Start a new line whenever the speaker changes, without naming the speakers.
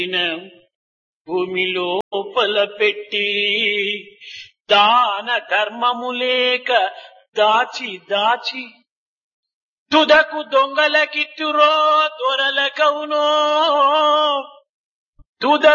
భూమి లోపల పెట్టి దాన ధర్మము లేక దాచి దాచి తుదకు దొంగలకిట్టురో దొరలకవునో తుద